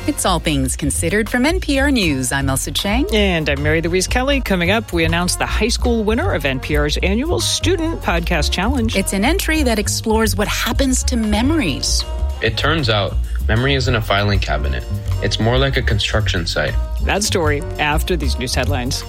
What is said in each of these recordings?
It's All Things Considered from NPR News. I'm Elsa Chang. And I'm Mary Louise Kelly. Coming up, we announced the high school winner of NPR's annual Student Podcast Challenge. It's an entry that explores what happens to memories. It turns out memory isn't a filing cabinet. It's more like a construction site. That story after these news headlines.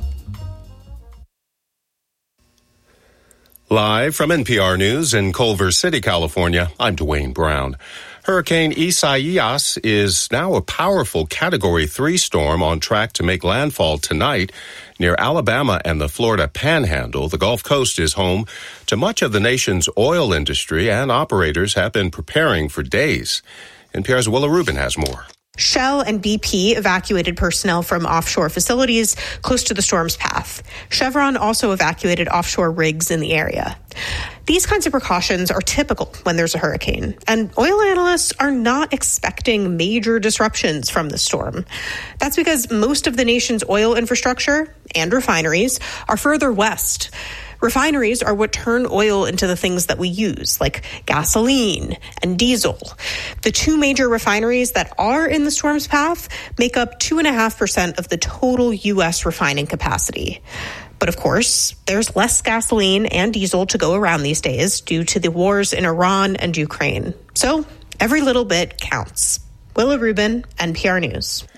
Live from NPR News in Culver City, California, I'm Dwayne Brown. Hurricane Isaias is now a powerful Category 3 storm on track to make landfall tonight near Alabama and the Florida Panhandle. The Gulf Coast is home to much of the nation's oil industry, and operators have been preparing for days. NPR's Willa Rubin has more. Shell and BP evacuated personnel from offshore facilities close to the storm's path. Chevron also evacuated offshore rigs in the area. These kinds of precautions are typical when there's a hurricane, and oil analysts are not expecting major disruptions from the storm. That's because most of the nation's oil infrastructure and refineries are further west. Refineries are what turn oil into the things that we use, like gasoline and diesel. The two major refineries that are in the storm's path make up 2.5% of the total U.S. refining capacity. But of course, there's less gasoline and diesel to go around these days due to the wars in Iran and Ukraine. So every little bit counts. Willa Rubin, NPR News.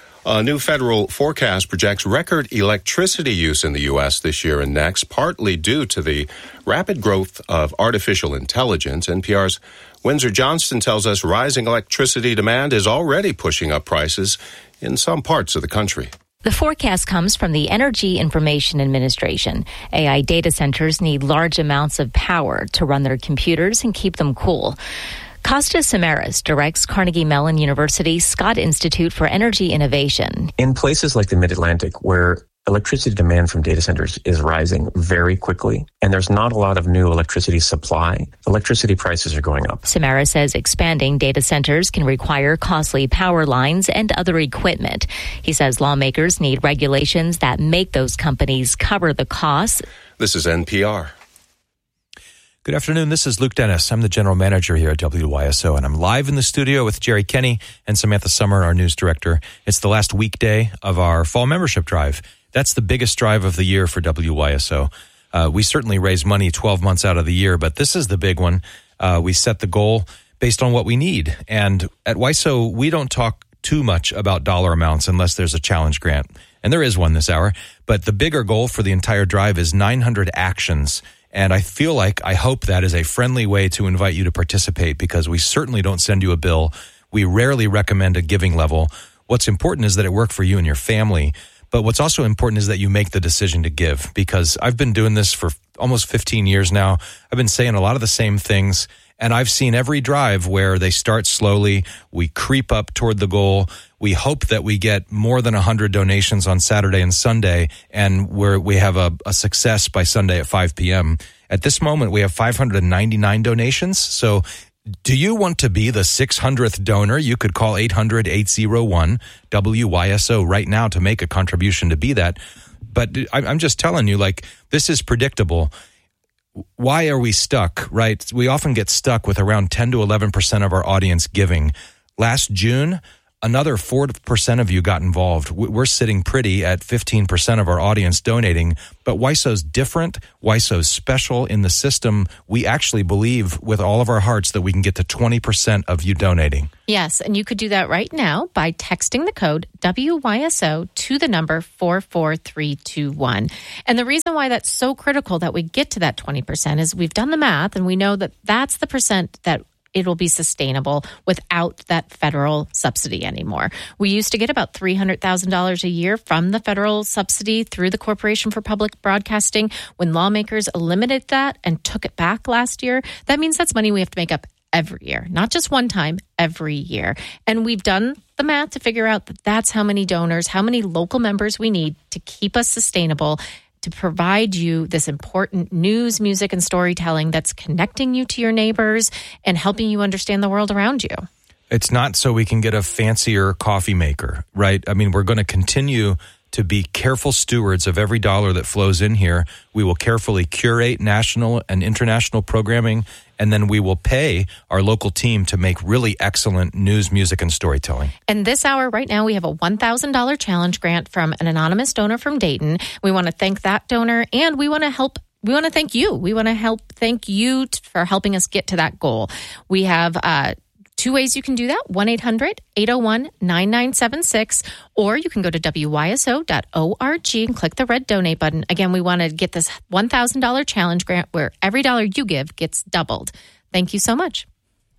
A new federal forecast projects record electricity use in the U.S. this year and next, partly due to the rapid growth of artificial intelligence. NPR's Windsor Johnston tells us rising electricity demand is already pushing up prices in some parts of the country. The forecast comes from the Energy Information Administration. AI data centers need large amounts of power to run their computers and keep them cool. Kostas Samaras directs Carnegie Mellon University's Scott Institute for Energy Innovation. In places like the Mid-Atlantic, where electricity demand from data centers is rising very quickly, and there's not a lot of new electricity supply, electricity prices are going up. Samaras says expanding data centers can require costly power lines and other equipment. He says lawmakers need regulations that make those companies cover the costs. This is NPR. Good afternoon. This is Luke Dennis. I'm the general manager here at WYSO, and I'm live in the studio with Jerry Kenny and Samantha Summer, our news director. It's the last weekday of our fall membership drive. That's the biggest drive of the year for WYSO. We certainly raise money 12 months out of the year, but this is the big one. We set the goal based on what we need. And at WYSO, we don't talk too much about dollar amounts unless there's a challenge grant. And there is one this hour. But the bigger goal for the entire drive is 900 actions. And I hope that is a friendly way to invite you to participate, because we certainly don't send you a bill. We rarely recommend a giving level. What's important is that it work for you and your family. But what's also important is that you make the decision to give, because I've been doing this for almost 15 years now. I've been saying a lot of the same things, and I've seen every drive where they start slowly. We creep up toward the goal. We hope that we get more than 100 donations on Saturday and Sunday, and we have a success by Sunday at 5 p.m. At this moment, we have 599 donations. So do you want to be the 600th donor? You could call 800-801-WYSO right now to make a contribution to be that. But I'm just telling you, this is predictable. Why are we stuck, right? We often get stuck with around 10 to 11% of our audience giving. Last June, another 4% of you got involved. We're sitting pretty at 15% of our audience donating, but WYSO's different. WYSO's special in the system. We actually believe with all of our hearts that we can get to 20% of you donating. Yes, and you could do that right now by texting the code WYSO to the number 44321. And the reason why that's so critical that we get to that 20% is we've done the math, and we know that that's the percent that it'll be sustainable without that federal subsidy anymore. We used to get about $300,000 a year from the federal subsidy through the Corporation for Public Broadcasting. When lawmakers eliminated that and took it back last year, that means that's money we have to make up every year, not just one time, every year. And we've done the math to figure out that that's how many donors, how many local members we need to keep us sustainable, to provide you this important news, music, and storytelling that's connecting you to your neighbors and helping you understand the world around you. It's not so we can get a fancier coffee maker, right? I mean, we're going to continue to be careful stewards of every dollar that flows in here. We will carefully curate national and international programming and then we will pay our local team to make really excellent news, music, and storytelling. And this hour, right now, we have a $1,000 challenge grant from an anonymous donor from Dayton. We want to thank that donor, and we want to thank you. We want to thank you for helping us get to that goal. We have 2 ways you can do that, 1-800-801-9976, or you can go to wyso.org and click the red donate button. Again, we want to get this $1,000 challenge grant where every dollar you give gets doubled. Thank you so much.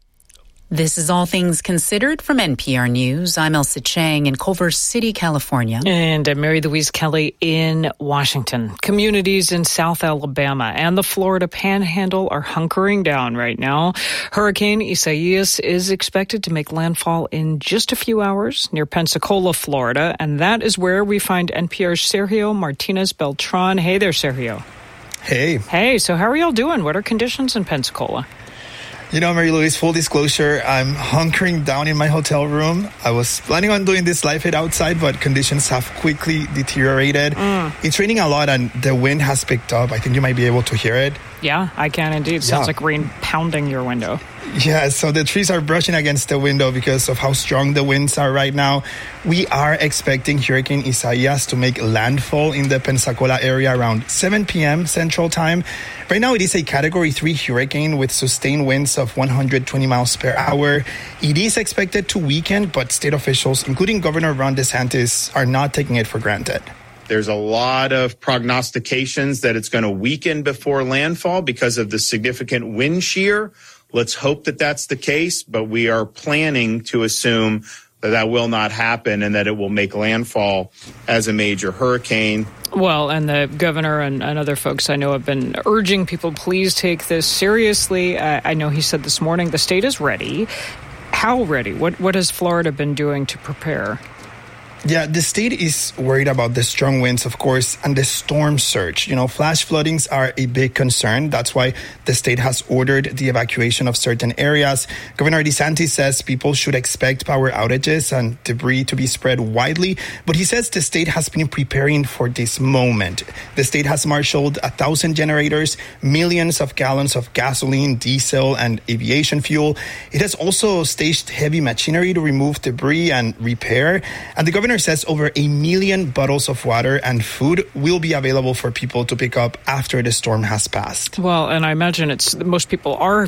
This is All Things Considered from NPR News. I'm Elsa Chang in Culver City, California. And I'm Mary Louise Kelly in Washington. Communities in South Alabama and the Florida Panhandle are hunkering down right now. Hurricane Isaias is expected to make landfall in just a few hours near Pensacola, Florida. And that is where we find NPR's Sergio Martinez Beltran. Hey there, Sergio. Hey. Hey, so how are y'all doing? What are conditions in Pensacola? You know, Mary Louise, full disclosure, I'm hunkering down in my hotel room. I was planning on doing this live hit outside, but conditions have quickly deteriorated. It's raining a lot and the wind has picked up. I think you might be able to hear it. Yeah, I can indeed. Sounds like rain pounding your window. Yeah, so the trees are brushing against the window because of how strong the winds are right now. We are expecting Hurricane Isaias to make landfall in the Pensacola area around 7 p.m. Central Time. Right now, it is a Category 3 hurricane with sustained winds of 120 miles per hour. It is expected to weaken, but state officials, including Governor Ron DeSantis, are not taking it for granted. There's a lot of prognostications that it's going to weaken before landfall because of the significant wind shear. Let's hope that that's the case, but we are planning to assume that that will not happen and that it will make landfall as a major hurricane. Well, and the governor and other folks I know have been urging people, please take this seriously. I know he said this morning the state is ready. How ready? What has Florida been doing to prepare? Yeah, the state is worried about the strong winds, of course, and the storm surge. You know, flash floodings are a big concern. That's why the state has ordered the evacuation of certain areas. Governor DeSantis says people should expect power outages and debris to be spread widely. But he says the state has been preparing for this moment. The state has marshaled 1,000 generators, millions of gallons of gasoline, diesel, and aviation fuel. It has also staged heavy machinery to remove debris and repair. And the governor says over 1 million bottles of water and food will be available for people to pick up after the storm has passed. Well, and I imagine most people are,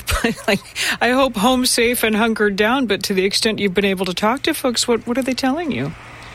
I hope, home safe and hunkered down. But to the extent you've been able to talk to folks, what are they telling you?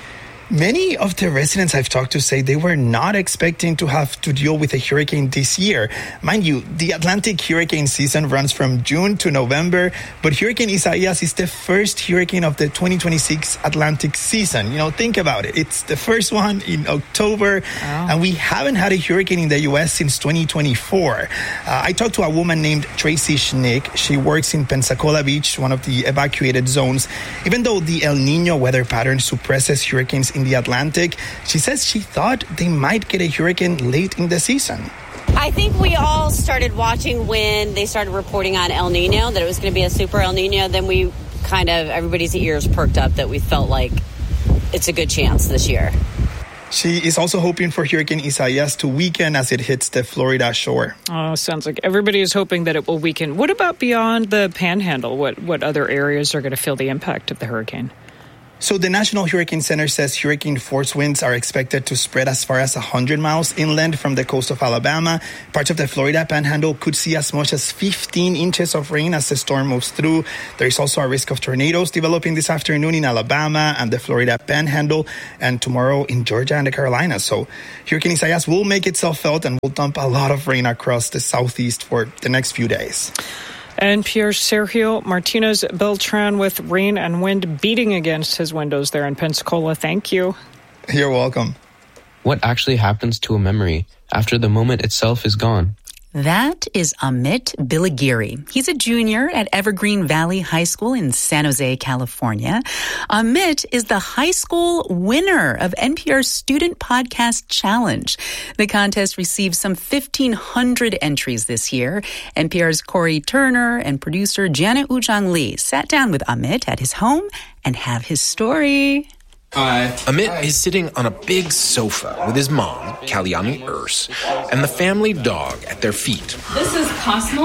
Many of the residents I've talked to say they were not expecting to have to deal with a hurricane this year. Mind you, the Atlantic hurricane season runs from June to November, but Hurricane Isaias is the first hurricane of the 2026 Atlantic season. You know, think about it. It's the first one in October, and we haven't had a hurricane in the U.S. since 2024. I talked to a woman named Tracy Schnick. She works in Pensacola Beach, one of the evacuated zones. Even though the El Nino weather pattern suppresses hurricanes in the Atlantic, she says she thought they might get a hurricane late in the season. I think we all started watching when they started reporting on El Nino, that it was going to be a super El Nino. Then we everybody's ears perked up that we felt like it's a good chance this year. She is also hoping for Hurricane Isaias to weaken as it hits the Florida shore. Oh, sounds like everybody is hoping that it will weaken. What about beyond the Panhandle? What other areas are going to feel the impact of the hurricane? So the National Hurricane Center says hurricane force winds are expected to spread as far as 100 miles inland from the coast of Alabama. Parts of the Florida Panhandle could see as much as 15 inches of rain as the storm moves through. There is also a risk of tornadoes developing this afternoon in Alabama and the Florida Panhandle, and tomorrow in Georgia and the Carolinas. So Hurricane Isaias will make itself felt and will dump a lot of rain across the southeast for the next few days. NPR's Sergio Martinez Beltran with rain and wind beating against his windows there in Pensacola. Thank you. You're welcome. What actually happens to a memory after the moment itself is gone? That is Amit Bilagiri. He's a junior at Evergreen Valley High School in San Jose, California. Amit is the high school winner of NPR's Student Podcast Challenge. The contest received some 1,500 entries this year. NPR's Corey Turner and producer Janet Ujang Lee sat down with Amit at his home and have his story. Amit is sitting on a big sofa with his mom, Kalyani Urs, and the family dog at their feet. This is Cosmo.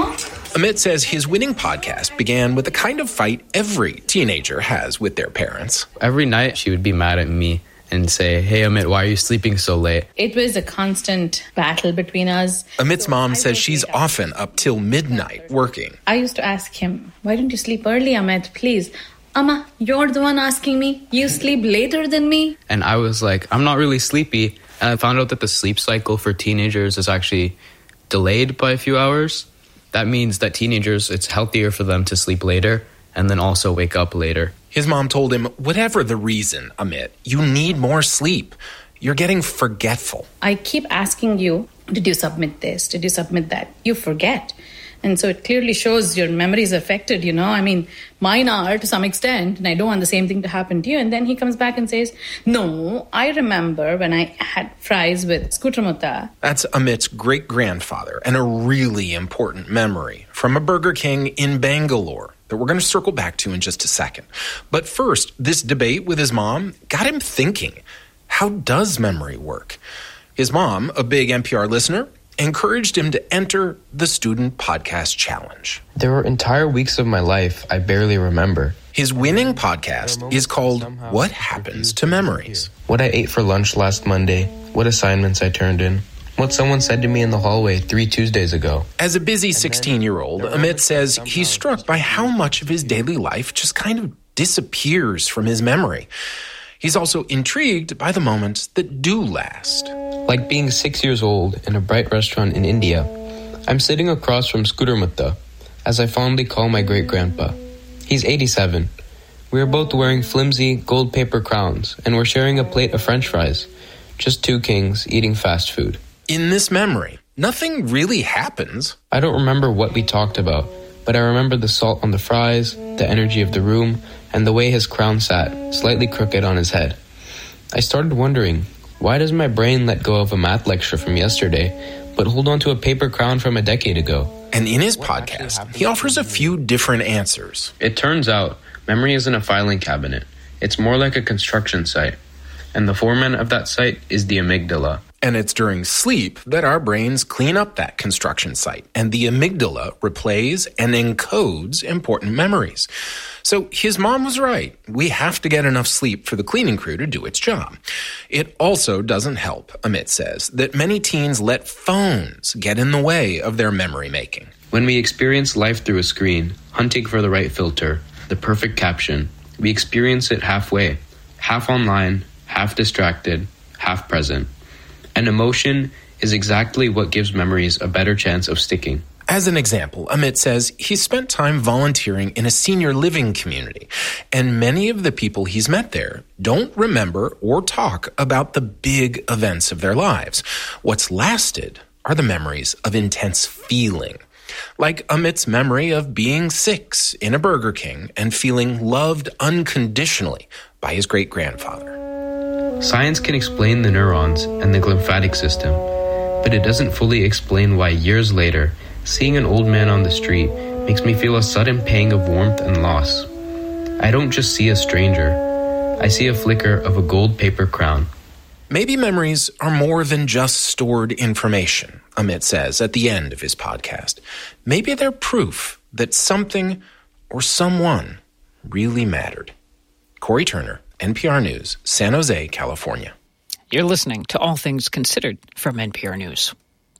Amit says his winning podcast began with the kind of fight every teenager has with their parents. Every night she would be mad at me and say, "Hey Amit, why are you sleeping so late?" It was a constant battle between us. Amit's mom says she's often up till midnight working. I used to ask him, "Why don't you sleep early, Amit, please?" "Amma, you're the one asking me. You sleep later than me." And I was like, I'm not really sleepy. And I found out that the sleep cycle for teenagers is actually delayed by a few hours. That means that teenagers, it's healthier for them to sleep later and then also wake up later. His mom told him, whatever the reason, Amit, you need more sleep. You're getting forgetful. I keep asking you, did you submit this? Did you submit that? You forget. And so it clearly shows your memory is affected, you know. I mean, mine are to some extent, and I don't want the same thing to happen to you. And then he comes back and says, no, I remember when I had fries with Skutramuta. That's Amit's great-grandfather, and a really important memory from a Burger King in Bangalore that we're going to circle back to in just a second. But first, this debate with his mom got him thinking, how does memory work? His mom, a big NPR listener, encouraged him to enter the Student Podcast Challenge. There were entire weeks of my life I barely remember. His winning podcast is called What Happens to Memories? What I ate for lunch last Monday, what assignments I turned in, what someone said to me in the hallway 3 Tuesdays ago. As a busy 16-year-old, Amit says he's struck by how much of his daily life just kind of disappears from his memory. He's also intrigued by the moments that do last. Like being 6 years old in a bright restaurant in India. I'm sitting across from Skutramuta, as I fondly call my great-grandpa. He's 87. We are both wearing flimsy gold paper crowns, and we're sharing a plate of French fries. Just two kings eating fast food. In this memory, nothing really happens. I don't remember what we talked about, but I remember the salt on the fries, the energy of the room, and the way his crown sat, slightly crooked on his head. I started wondering, why does my brain let go of a math lecture from yesterday, but hold on to a paper crown from a decade ago? And in his podcast, he offers a few different answers. It turns out memory isn't a filing cabinet. It's more like a construction site. And the foreman of that site is the amygdala. And it's during sleep that our brains clean up that construction site, and the amygdala replays and encodes important memories. So his mom was right. We have to get enough sleep for the cleaning crew to do its job. It also doesn't help, Amit says, that many teens let phones get in the way of their memory making. When we experience life through a screen, hunting for the right filter, the perfect caption, we experience it halfway, half online, half distracted, half present. And emotion is exactly what gives memories a better chance of sticking. As an example, Amit says he's spent time volunteering in a senior living community, and many of the people he's met there don't remember or talk about the big events of their lives. What's lasted are the memories of intense feeling, like Amit's memory of being 6 in a Burger King and feeling loved unconditionally by his great-grandfather. Science can explain the neurons and the glymphatic system, but it doesn't fully explain why years later, seeing an old man on the street makes me feel a sudden pang of warmth and loss. I don't just see a stranger. I see a flicker of a gold paper crown. Maybe memories are more than just stored information, Amit says at the end of his podcast. Maybe they're proof that something or someone really mattered. Corey Turner, NPR News, San Jose, California. You're listening to All Things Considered from NPR News.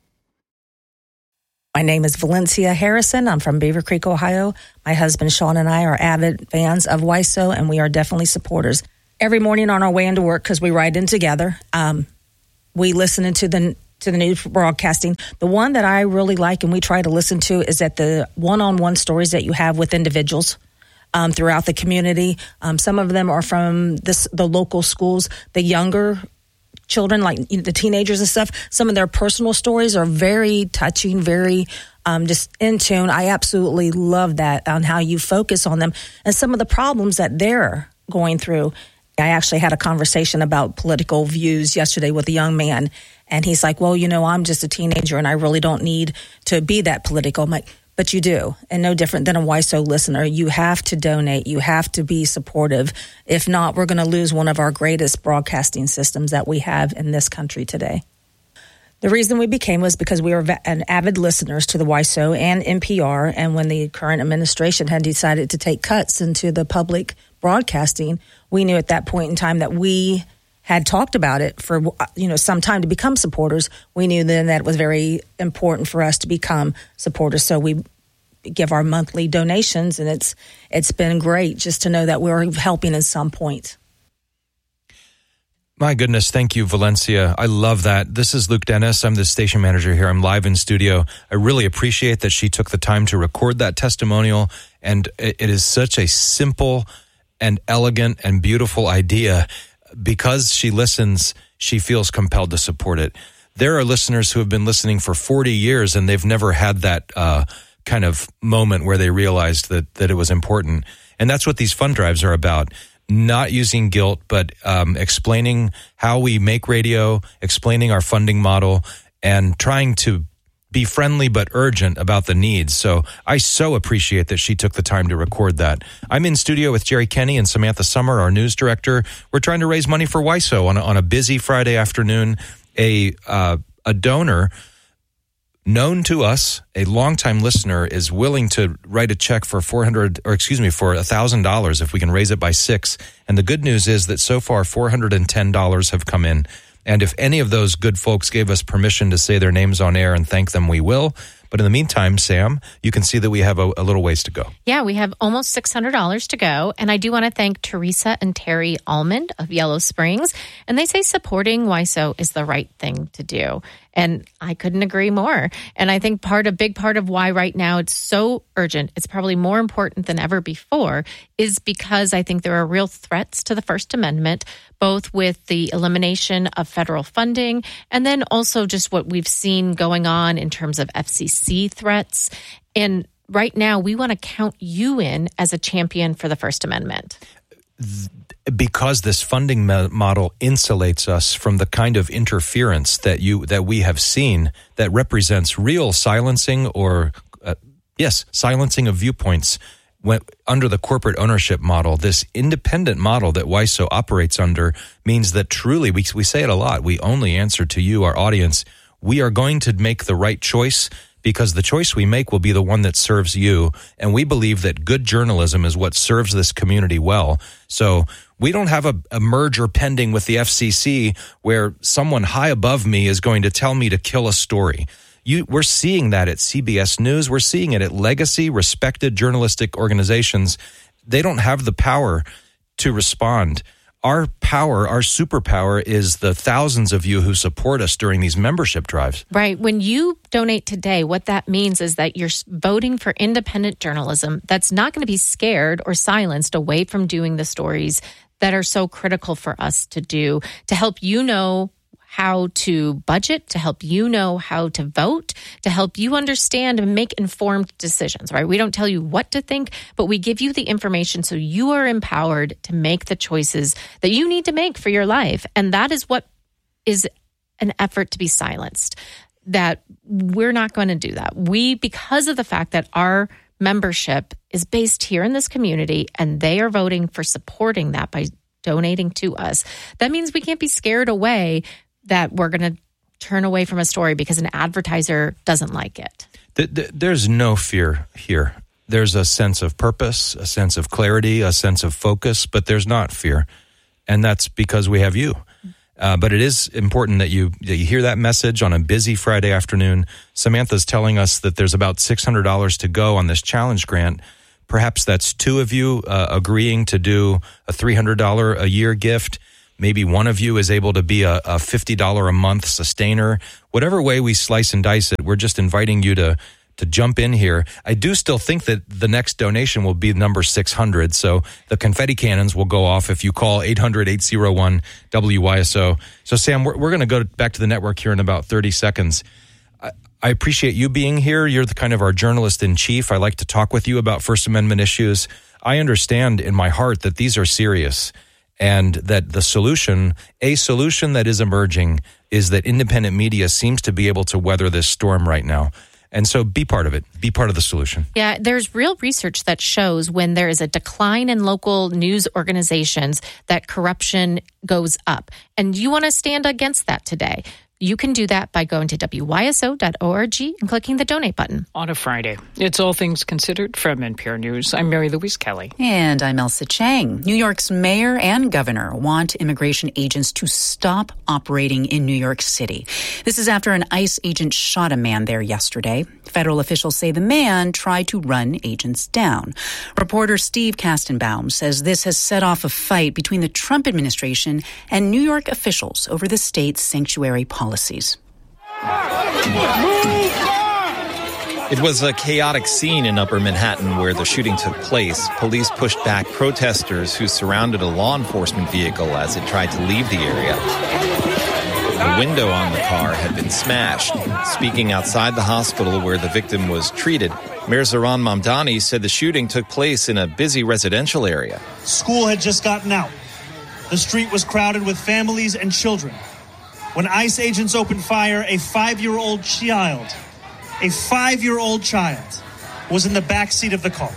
My name is Valencia Harrison. I'm from Beaver Creek, Ohio. My husband, Sean, and I are avid fans of WISO, and we are definitely supporters. Every morning on our way into work, because we ride in together, we listen into the news broadcasting. The one that I really like and we try to listen to is at the one-on-one stories that you have with individuals throughout the community. Some of them are from the local schools. The younger children, like the teenagers and stuff, some of their personal stories are very touching, very just in tune. I absolutely love that, on how you focus on them and some of the problems that they're going through. I actually had a conversation about political views yesterday with a young man, and he's like, well, I'm just a teenager and I really don't need to be that political. I'm like, but you do, and no different than a WISO listener. You have to donate. You have to be supportive. If not, we're going to lose one of our greatest broadcasting systems that we have in this country today. The reason we became was because we were an avid listeners to the WISO and NPR, and when the current administration had decided to take cuts into the public broadcasting, we knew at that point in time that we had talked about it for some time to become supporters. We knew then that it was very important for us to become supporters, so we give our monthly donations, and it's been great just to know that we're helping at some point. My goodness, thank you, Valencia. I love that. This is Luke Dennis. I'm the station manager here. I'm live in studio. I really appreciate that she took the time to record that testimonial, and it is such a simple and elegant and beautiful idea. Because she listens, she feels compelled to support it. There are listeners who have been listening for 40 years, and they've never had that kind of moment where they realized that it was important. And that's what these fund drives are about. Not using guilt, but explaining how we make radio, explaining our funding model, and trying to be friendly but urgent about the needs. So I so appreciate that she took the time to record that. I'm in studio with Jerry Kenny and Samantha Summer, our news director. We're trying to raise money for WISO on a busy Friday afternoon. A donor known to us, a longtime listener, is willing to write a check for $1,000 if we can raise it by 6. And the good news is that so far $410 have come in. And if any of those good folks gave us permission to say their names on air and thank them, we will. But in the meantime, Sam, you can see that we have a little ways to go. Yeah, we have almost $600 to go. And I do want to thank Teresa and Terry Almond of Yellow Springs. And they say supporting WISO is the right thing to do. And I couldn't agree more. And I think a big part of why right now it's so urgent, it's probably more important than ever before, is because I think there are real threats to the First Amendment, both with the elimination of federal funding and then also just what we've seen going on in terms of FCC threats. And right now, we want to count you in as a champion for the First Amendment. Because this funding model insulates us from the kind of interference that we have seen that represents real silencing or, silencing of viewpoints under the corporate ownership model. This independent model that WISO operates under means that truly, we say it a lot, we only answer to you, our audience. We are going to make the right choice because the choice we make will be the one that serves you. And we believe that good journalism is what serves this community well. So we don't have a merger pending with the FCC where someone high above me is going to tell me to kill a story. We're seeing that at CBS News. We're seeing it at legacy, respected journalistic organizations. They don't have the power to respond. Our power, our superpower, is the thousands of you who support us during these membership drives. Right. When you donate today, what that means is that you're voting for independent journalism that's not going to be scared or silenced away from doing the stories that are so critical for us to do, to help you know how to budget, to help you know how to vote, to help you understand and make informed decisions, right? We don't tell you what to think, but we give you the information so you are empowered to make the choices that you need to make for your life. And that is what is an effort to be silenced, that we're not going to do that. Because of the fact that our membership is based here in this community and they are voting for supporting that by donating to us, that means we can't be scared away that we're going to turn away from a story because an advertiser doesn't like it. There's no fear here. There's a sense of purpose, a sense of clarity, a sense of focus, but there's not fear. And that's because we have you. But it is important that you hear that message on a busy Friday afternoon. Samantha's telling us that there's about $600 to go on this challenge grant. Perhaps that's two of you agreeing to do a $300 a year gift. Maybe one of you is able to be a $50 a month sustainer. Whatever way we slice and dice it, we're just inviting you to jump in here. I do still think that the next donation will be number 600. So the confetti cannons will go off if you call 800-801-WYSO. So Sam, we're going to go back to the network here in about 30 seconds. I appreciate you being here. You're the kind of our journalist in chief. I like to talk with you about First Amendment issues. I understand in my heart that these are serious and that a solution that is emerging is that independent media seems to be able to weather this storm right now. And so be part of it. Be part of the solution. Yeah, there's real research that shows when there is a decline in local news organizations that corruption goes up. And you want to stand against that today. You can do that by going to WYSO.org and clicking the donate button. On a Friday, it's All Things Considered from NPR News. I'm Mary Louise Kelly. And I'm Elsa Chang. New York's mayor and governor want immigration agents to stop operating in New York City. This is after an ICE agent shot a man there yesterday. Federal officials say the man tried to run agents down. Reporter Steve Kastenbaum says this has set off a fight between the Trump administration and New York officials over the state's sanctuary policies. It was a chaotic scene in Upper Manhattan where the shooting took place. Police pushed back protesters who surrounded a law enforcement vehicle as it tried to leave the area. The window on the car had been smashed. Speaking outside the hospital where the victim was treated, Mayor Zohran Mamdani said the shooting took place in a busy residential area. School had just gotten out. The street was crowded with families and children. When ICE agents opened fire, a 5-year-old child was in the back seat of the car.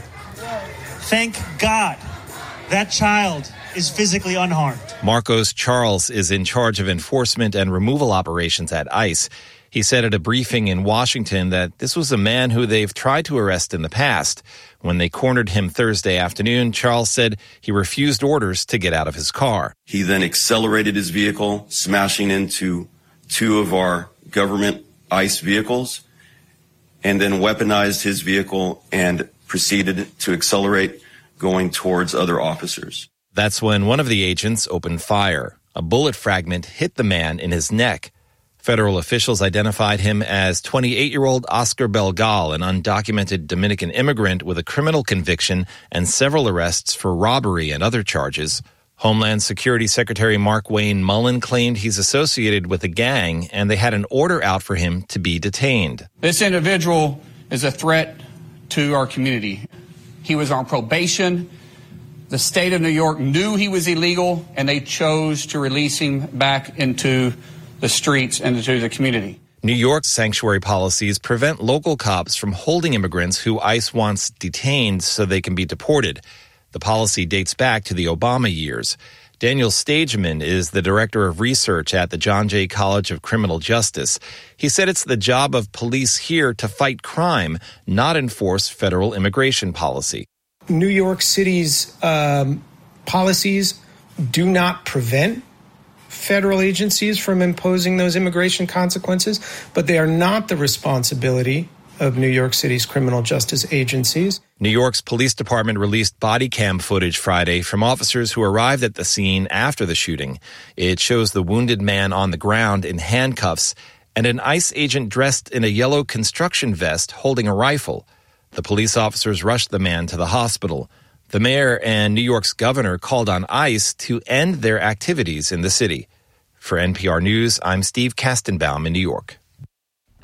Thank God that child is physically unharmed. Marcos Charles is in charge of enforcement and removal operations at ICE. He said at a briefing in Washington that this was a man who they've tried to arrest in the past. When they cornered him Thursday afternoon, Charles said he refused orders to get out of his car. He then accelerated his vehicle, smashing into 2 of our government ICE vehicles, and then weaponized his vehicle and proceeded to accelerate, going towards other officers. That's when one of the agents opened fire. A bullet fragment hit the man in his neck. Federal officials identified him as 28-year-old Oscar Belgal, an undocumented Dominican immigrant with a criminal conviction and several arrests for robbery and other charges. Homeland Security Secretary Mark Wayne Mullen claimed he's associated with a gang, and they had an order out for him to be detained. This individual is a threat to our community. He was on probation. The state of New York knew he was illegal, and they chose to release him back into the streets and into the community. New York's sanctuary policies prevent local cops from holding immigrants who ICE wants detained so they can be deported. The policy dates back to the Obama years. Daniel Stageman is the director of research at the John Jay College of Criminal Justice. He said it's the job of police here to fight crime, not enforce federal immigration policy. New York City's policies do not prevent federal agencies from imposing those immigration consequences, but they are not the responsibility of New York City's criminal justice agencies. New York's police department released body cam footage Friday from officers who arrived at the scene after the shooting. It shows the wounded man on the ground in handcuffs and an ICE agent dressed in a yellow construction vest holding a rifle. The police officers rushed the man to the hospital. The mayor and New York's governor called on ICE to end their activities in the city. For NPR News, I'm Steve Kastenbaum in New York.